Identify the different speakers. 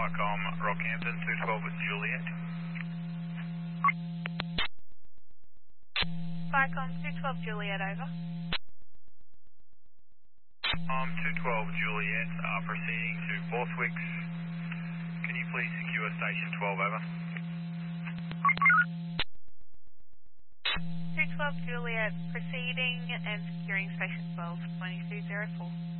Speaker 1: Vicom Rockhampton, 212 with Juliet.
Speaker 2: Vicom 212 Juliet, over.
Speaker 1: 212 Juliet, proceeding to Borthwick. Can you please secure station 12, over?
Speaker 2: 212 Juliet, proceeding and securing station 12, 2204.